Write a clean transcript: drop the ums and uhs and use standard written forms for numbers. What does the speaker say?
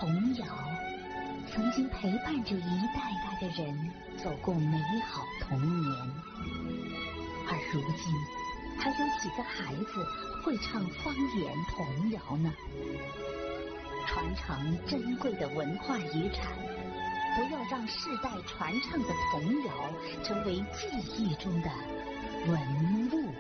童谣曾经陪伴着一代代的人走过美好童年，而如今还有几个孩子会唱方言童谣呢？传承珍贵的文化遗产，不要让世代传唱的童谣成为记忆中的纹路。